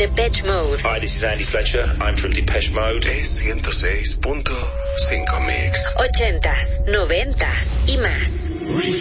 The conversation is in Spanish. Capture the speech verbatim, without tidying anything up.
Depeche Mode. Hi, this is Andy Fletcher. I'm from Depeche Mode. Es ciento seis punto cinco Mix. Ochentas, noventas y más.